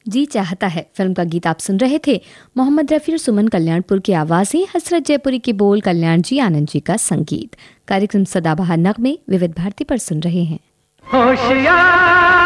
जी चाहता है फिल्म का गीत आप सुन रहे थे। मोहम्मद रफ़ी और सुमन कल्याणपुर की आवाज़ें, हसरत जयपुरी के बोल, कल्याण जी आनंद जी का संगीत। कार्यक्रम सदाबहार नगमे विविध भारती पर सुन रहे हैं। होशियार